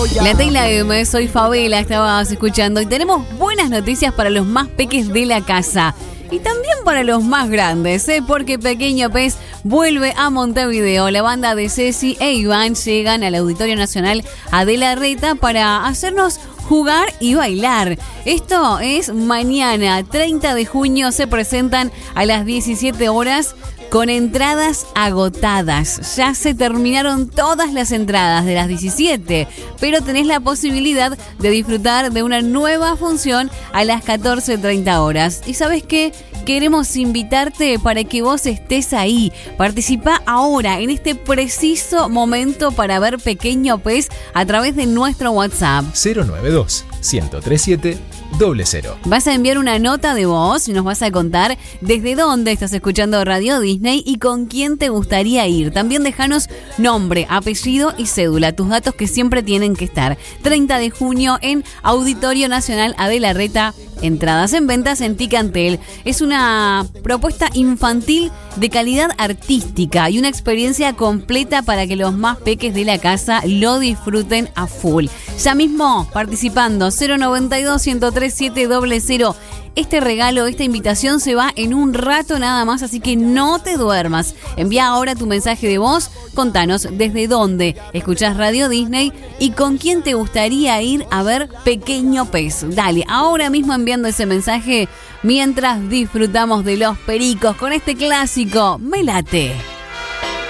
La Tela M, soy Fabela, estabas escuchando y tenemos buenas noticias para los más peques de la casa. Y también para los más grandes, porque Pequeño Pez vuelve a Montevideo. La banda de Ceci e Iván llegan al Auditorio Nacional Adela Reta para hacernos jugar y bailar. Esto es mañana, 30 de junio, se presentan a las 17 horas con entradas agotadas. Ya se terminaron todas las entradas de las 17, pero tenés la posibilidad de disfrutar de una nueva función a las 14:30 horas. ¿Y sabes qué? Queremos invitarte para que vos estés ahí. Participa ahora, en este preciso momento, para ver Pequeño Pez a través de nuestro WhatsApp. 092-1037-00. Vas a enviar una nota de voz y nos vas a contar desde dónde estás escuchando Radio Disney y con quién te gustaría ir. También déjanos nombre, apellido y cédula, tus datos que siempre tienen que estar. 30 de junio en Auditorio Nacional Adela Reta. Entradas en ventas en Ticantel. Es una propuesta infantil de calidad artística y una experiencia completa para que los más peques de la casa lo disfruten a full. Ya mismo participando, 092-103-700. Este regalo, esta invitación se va en un rato nada más, así que no te duermas. Envía ahora tu mensaje de voz, contanos desde dónde escuchás Radio Disney y con quién te gustaría ir a ver Pequeño Pez. Dale, ahora mismo enviando ese mensaje mientras disfrutamos de Los Pericos con este clásico, Me Late.